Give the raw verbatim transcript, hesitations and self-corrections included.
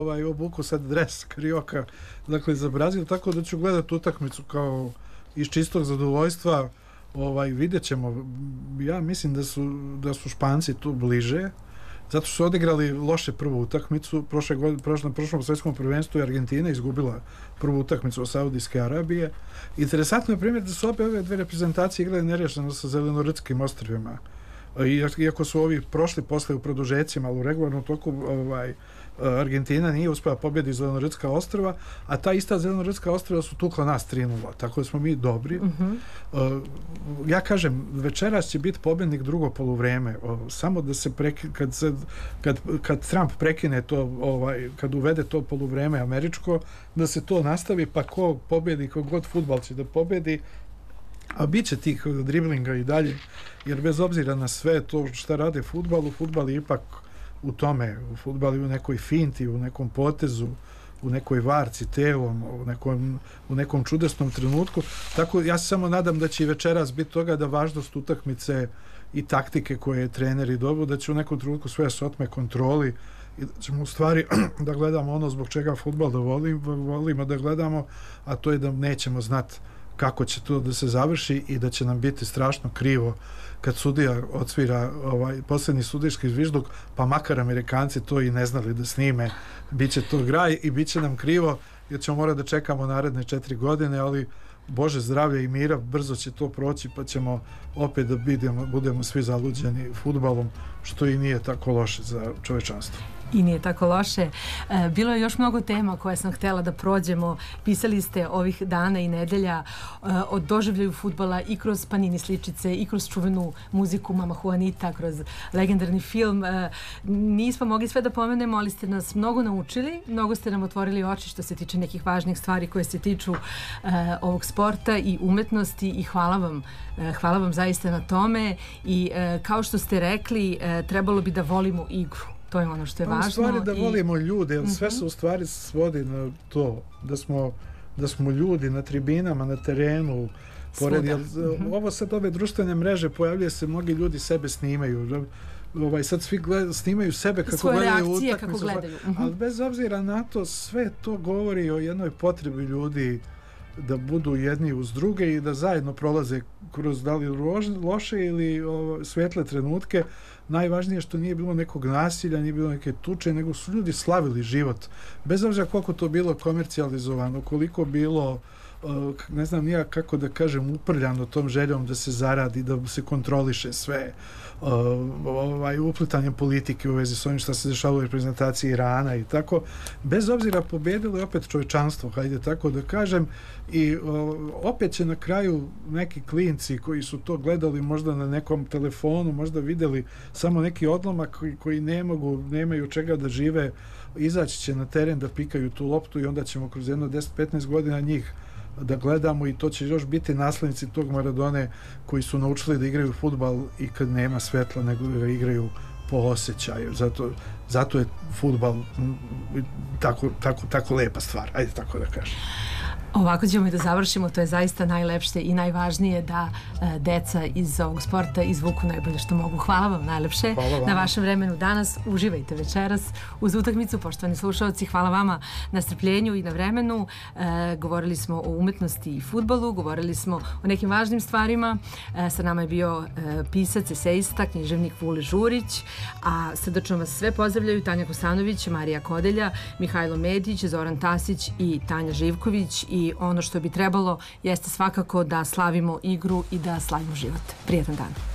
ovaj, obuku sad dres Carioca, dakle za Brazil, tako da ću gledati utakmicu kao iz čistog zadovoljstva. Ovaj, vidjet ćemo. Ja mislim da su, da su Španci tu bliže, zato su odigrali loše prvu utakmicu. Prošle godine, prošle, na prošlom svjetskom prvenstvu je Argentina izgubila prvu utakmicu od Saudijske Arabije. Interesantno je primjer da su opet ove dve reprezentacije igrale nerješeno sa Zelenorskim ostrvima. Iako su ovi prošli posle u produžecima, ali u regularnom toku ovaj, Argentina nije uspela pobjedi Zelenorodska ostrva, a ta ista Zelenorodska ostrva su tukla nas tri nula, tako da smo mi dobri. Uh-huh. uh, ja kažem, večeras će biti pobjednik drugo poluvreme, uh, samo da se, preki, kad, se kad, kad Trump prekine to, ovaj, kad uvede to poluvreme američko, da se to nastavi, pa ko pobjedi, kogod fudbal će da pobjedi, a bit će tih driblinga i dalje, jer bez obzira na sve to šta rade fudbal, u fudbal je ipak u tome, u fudbal je u nekoj finti, u nekom potezu, u nekoj varci telom, u nekom, u nekom čudesnom trenutku. Tako ja se samo nadam da će i večeras biti toga da važnost utakmice i taktike koje je treneri dobu, da će u nekom trenutku sve se otme kontroli i da ćemo u stvari da gledamo ono zbog čega fudbal da volimo, volimo da gledamo, a to je da nećemo znati kako će to da se završi i da će nam biti strašno krivo kad sudija odsvira ovaj posljednji sudijski zvižduk, pa makar Amerikanci to i ne znali da snime, bit će to graj i bit će nam krivo jer ćemo morati da čekamo naredne četiri godine, ali Bože zdravlja i mira, brzo će to proći pa ćemo opet da budemo, budemo svi zaluđeni fudbalom, što i nije tako loše za čovečanstvo. I nije tako loše. Bilo je još mnogo tema koje sam htjela da prođemo. Pisali ste ovih dana i nedelja o doživljaju fudbala i kroz Panini sličice i kroz čuvenu muziku Mama Juanita, kroz legendarni film. Nismo mogli sve da pomenemo, ali ste nas mnogo naučili, mnogo ste nam otvorili oči što se tiče nekih važnih stvari koje se tiču ovog sporta i umetnosti i hvala vam. Hvala vam zaista na tome i kao što ste rekli, trebalo bi da volimo igru. To je ono što je važno. U stvari da i... volimo ljude, jer sve se u stvari svodi na to, da smo, da smo ljudi na tribinama, na terenu, pored, jer, uh-huh. ovo sad ove društvene mreže, pojavljuje se, mnogi ljudi sebe snimaju, ovaj, sad svi gled, snimaju sebe kako svoje gledaju reakcije, utakmicu, kako gledaju. Uh-huh. Ali bez obzira na to, sve to govori o jednoj potrebi ljudi da budu jedni uz druge i da zajedno prolaze kroz da li loše ili o, svetle trenutke. Najvažnije je što nije bilo nekog nasilja, nije bilo neke tuče, nego su ljudi slavili život. Bez obzira koliko to bilo komercijalizovano, koliko bilo, o, ne znam nija kako da kažem, uprljano tom željom da se zaradi, da se kontroliše sve, o, ovaj, uplitanjem politike u vezi s onim što se dešava u reprezentaciji Irana i tako. Bez obzira pobjedilo je opet čovečanstvo, hajde tako da kažem, i o, opet će na kraju neki klinci koji su to gledali možda na nekom telefonu, možda vidjeli samo neki odlomak koji, koji ne mogu, nemaju čega da žive, izaći će na teren da pikaju tu loptu i onda ćemo kroz jedno deset do petnaest godina njih da gledamo i to će još biti naslednici tog Maradone koji su naučili da igraju fudbal i kad nema svetla, nego da igraju po osjećaju. Zato, zato je fudbal tako, tako, tako lepa stvar, ajde tako da kažem. Ovako ćemo i da završimo, to je zaista najlepše i najvažnije da e, deca iz ovog sporta izvuku najbolje što mogu. Hvala vam najlepše hvala vam. Na vašem vremenu danas. Uživajte večeras uz utakmicu, poštovani slušalci. Hvala vama na strpljenju i na vremenu. E, govorili smo o umetnosti i fudbalu, govorili smo o nekim važnim stvarima. E, sa nama je bio e, pisac, esejista, književnik Vule Žurić, a srdačno vas sve pozdravljaju Tanja Kosanović, Marija Kodelja, Mihajlo Medić, Zoran Tasić i Tanja Živković. I I ono što bi trebalo jeste svakako da slavimo igru i da slavimo život. Prijetan dan.